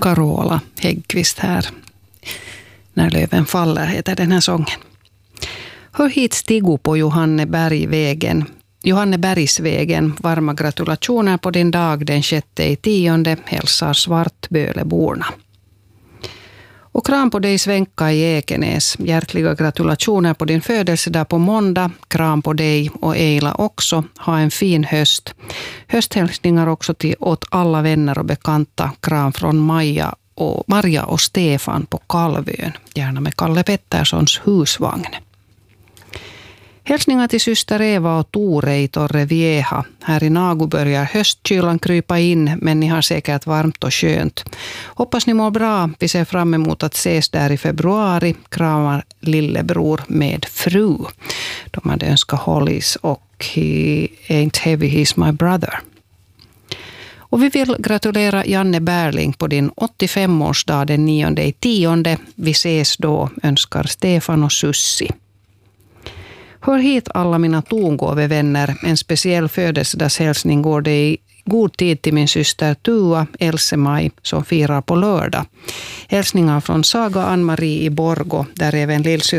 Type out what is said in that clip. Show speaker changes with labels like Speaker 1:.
Speaker 1: Carola Häggkvist här. När löven faller heter den här sången. Hör hit Stigo på Johannebergsvägen. Varma gratulationer på din dag den 6/10 hälsar Svartböleborna. Och kram på dig Svenka i Ekenäs. Hjärtliga gratulationer på din födelsedag på måndag. Kram på dig och Eila också. Ha en fin höst. Hösthälsningar också åt alla vänner och bekanta. Kram från Maria och Stefan på Kalvön. Gärna med Kalle Petterssons husvagn. Hälsningar till syster Eva och Tore i Torrevieja. Här i Nagu börjar höstkylan krypa in, men ni har säkert varmt och skönt. Hoppas ni mår bra. Vi ser fram emot att ses där i februari. Kramar lillebror med fru. De hade önskat Hollies och He ain't heavy, he's my brother. Och vi vill gratulera Janne Berling på din 85-årsdag den 9/10. Vi ses då, önskar Stefan och Sussi. Hör hit alla mina tongåvevänner. En speciell födelsedagshälsning går det i god tid till min syster Tua Else-Maj som firar på lördag. Hälsningar från Saga Ann-Marie i Borgo, där även